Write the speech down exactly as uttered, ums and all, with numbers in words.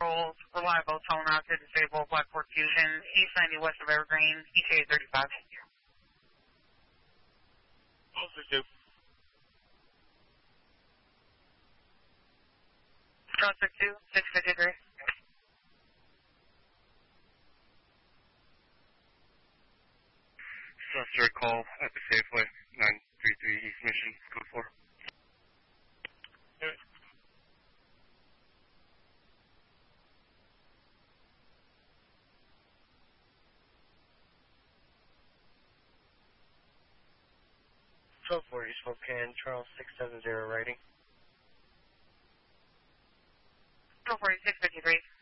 Patrol, reliable tone out to disable Blackport Fusion, East ninety west of Evergreen, E T A thirty-five. Closer to. Cross six two, six fifty-three. Cluster call at the Safeway, nine three three East Mission, code four. Okay. twelve forty Spokane, Charles six seven zero writing. twelve forty, six fifty-three.